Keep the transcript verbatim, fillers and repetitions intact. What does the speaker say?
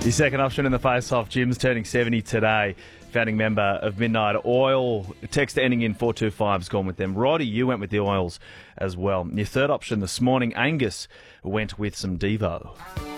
Your second option in the face-off, Jim's turning seventy today. Founding member of Midnight Oil. Text ending in four two five's gone with them. Roddy, you went with the Oils as well. Your third option this morning, Angus, went with some Devo.